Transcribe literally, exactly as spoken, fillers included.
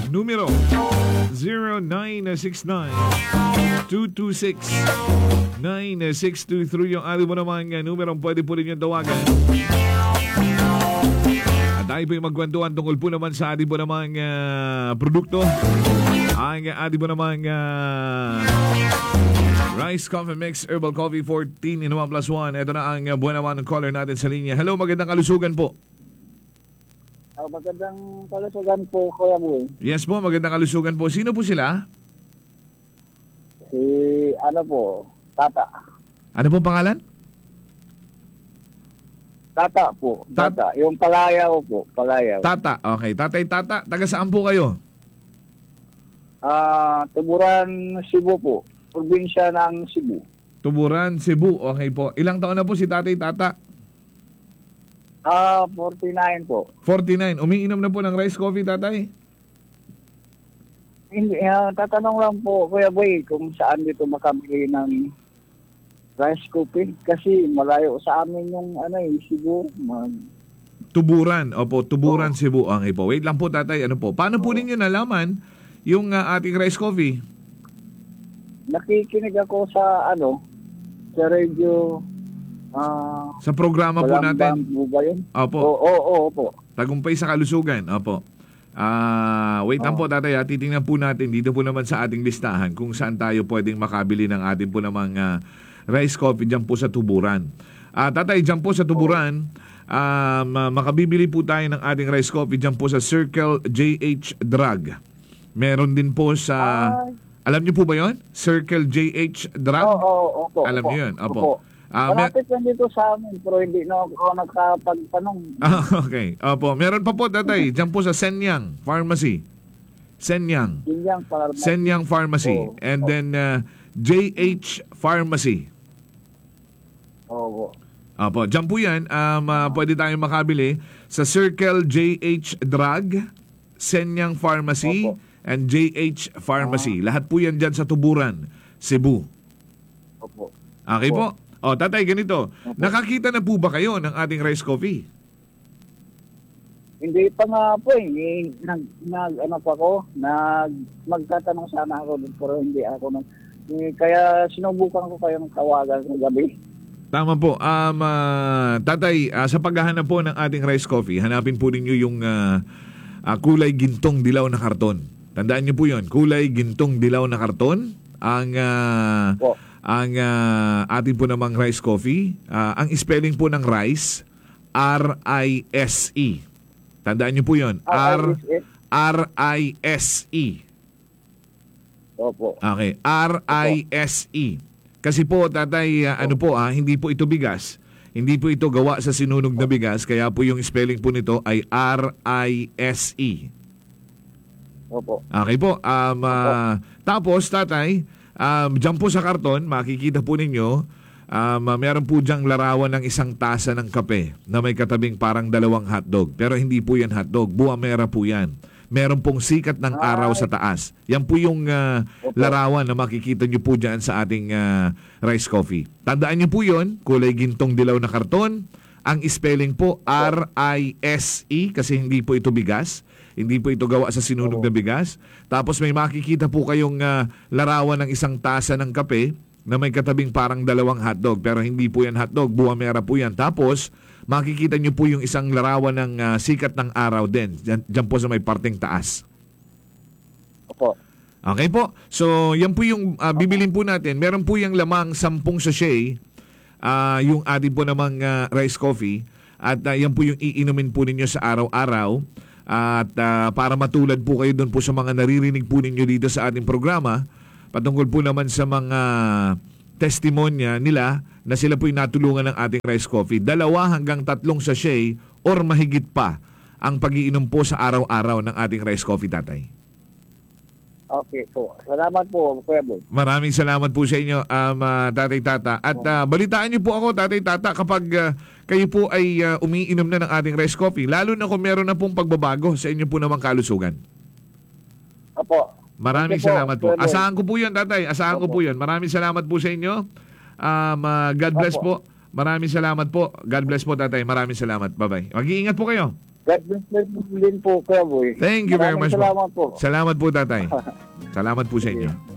numero zero nine six nine two two six nine six two three yung ari mo naman uh, numero pwede po rin yung tawagan. At tayo po yung magkwentuhan tungkol po naman sa ating po naman uh, produkto. Ang uh, ating po naman uh, Rice Coffee Mix Herbal Coffee fourteen in one plus one. Ito na ang uh, buwan naman ng caller natin sa linya. Hello, magandang kalusugan po. Oh, magandang kalusugan po, Kuya Boy. Yes po, magandang kalusugan po. Sino po sila? Si, ano po, Tata. Ano pong pangalan? Tata po, Tata. Yung Palayaw po, Palayaw. Tata, okay. Tatay Tata, taga saan po kayo? Ah, Tuburan, Cebu po. Probinsya ng Cebu. Tuburan, Cebu, okay po. Ilang taon na po si Tatay Tata? Ah, forty-nine po. forty-nine. Umiinom na po ng rice coffee, Tatay? Hindi, uh, tatanong lang po, Kuya Boy, kung saan dito makabili ng rice coffee. Kasi malayo sa amin yung, ano eh, Cebu. Mag... Tuburan, opo, Tuburan, Oo. Cebu, okay po. Wait lang po, Tatay, ano po? Paano po Oo. ninyo nalaman yung uh, ating rice coffee? Nakikinig ako sa, ano, sa radio. Ah, Sa programa po natin. Balambang po ba yun? Opo. Oo, oo, oo po. Tagumpay sa kalusugan. Opo. Ah, wait lang Oh. po, Tatay. Ha? Titingnan po natin dito po naman sa ating listahan kung saan tayo pwedeng makabili ng ating po namang ah, rice coffee dyan po sa Tuburan. Ah, Tatay, dyan po sa Tuburan, ah, ma- makabibili po tayo ng ating rice coffee dyan po sa Circle J H Drug. Meron din po sa... Ay. Alam niyo po ba yon? Circle J H Drug? Oo, oo, opo. Alam opo, niyo yun? Opo. Opo. Ah, mer- Malapit lang dito sa amin, pero hindi na ako nakapagtanong. Ah, okay. Opo. Meron pa po, Tatay, dyan po sa Senyang Pharmacy. Senyang. Yun yan para... Senyang Pharmacy. Oo. And then uh, J H Pharmacy. Oo. Opo. Dyan po yan. Um, uh, pwede tayong makabili sa Circle J H Drug, Senyang Pharmacy, Opo. and J H Pharmacy. Lahat po yan dyan sa Tuburan, Cebu. Opo. Okay po? Opo. O, Tatay, ganito. Nakakita na po ba kayo ng ating rice coffee? Hindi pa nga po eh. Eh, Nag, nag, ano pa ako, nag, magtatanong sana ako doon, pero hindi ako nag, eh, kaya sinubukan ko kayong tawagan ng gabi. Tama po. Um, ah, Tatay, ah, sa paghahanap po ng ating rice coffee, hanapin po ninyo yung ah, ah, kulay gintong dilaw na karton. Tandaan niyo po yun. Kulay gintong dilaw na karton. Ang ah, Po. ang uh, atin po namang rice coffee. Uh, ang spelling po ng rice, R I S E. Tandaan niyo po yun. R R I S E. Opo. Okay. R I S E. Kasi po, Tatay, uh, ano po, ah, hindi po ito bigas. Hindi po ito gawa sa sinunog na bigas. Kaya po yung spelling po nito ay R I S E. Opo. Okay po. Um, uh, tapos, Tatay, um, dyan po sa karton, makikita po ninyo, um, uh, meron po dyang larawan ng isang tasa ng kape na may katabing parang dalawang hotdog. Pero hindi po yan hotdog. Buwamera po yan. Meron pong sikat ng araw sa taas. Yan po yung uh, larawan na makikita nyo po dyan sa ating uh, rice coffee. Tandaan nyo po yun, kulay gintong dilaw na karton. Ang spelling po, R I S E, kasi hindi po ito bigas. Hindi po ito gawa sa sinunog na bigas. Tapos may makikita po kayong uh, larawan ng isang tasa ng kape na may katabing parang dalawang hotdog. Pero hindi po yan hotdog, buwamera po yan. Tapos makikita nyo po yung isang larawan ng uh, sikat ng araw din. Diyan, diyan po sa may parteng taas. Opo. Okay po. So yan po yung uh, bibilin po natin. Meron po yung lamang sampung sachet, uh, yung atin po namang uh, rice coffee. At uh, yan po yung iinumin po ninyo sa araw-araw. At uh, para matulad po kayo doon po sa mga naririnig po ninyo dito sa ating programa, patungkol po naman sa mga testimonya nila na sila po'y natulungan ng ating rice coffee. Dalawa hanggang tatlong sachet or mahigit pa ang pag-iinom po sa araw-araw ng ating rice coffee, Tatay. Okay po. Salamat po, Kuya Boy. Maraming salamat po sa inyo, um, uh, Tatay Tata. At uh, balitaan niyo po ako, Tatay Tata, kapag uh, kayo po ay uh, umiinom na ng ating rice coffee, lalo na kung meron na pong pagbabago sa inyo po namang kalusugan. Opo. Maraming Sige po, salamat po. Kuya Boy. Asahan ko po yun, Tatay. Asahan ko po Opo. yun. Maraming salamat po sa inyo. Um, uh, God bless Opo. po. Maraming salamat po. God bless po, Tatay. Maraming salamat. Bye-bye. Mag-iingat po kayo. God bless din po, Kuya Boy. Thank you very Maraming much po. salamat po. Salamat po, tatay. Salamat po sa inyo.